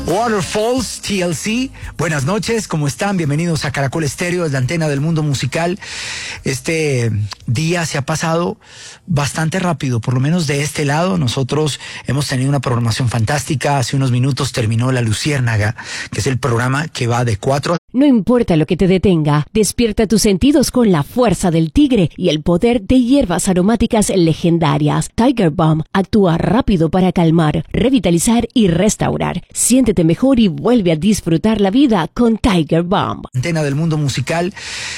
Waterfalls, TLC. Buenas noches, ¿cómo están? Bienvenidos a Caracol Estéreo, es la antena del mundo musical. Este día se ha pasado bastante rápido, por lo menos de este lado. Nosotros hemos tenido una programación fantástica. Hace unos minutos terminó La Luciérnaga, que es el programa que va de 4 a... No importa lo que te detenga, despierta tus sentidos con la fuerza del tigre y el poder de hierbas aromáticas legendarias. Tiger Balm actúa rápido para calmar, revitalizar y restaurar. Siéntete mejor y vuelve a disfrutar la vida con Tiger Balm. Antena del mundo musical.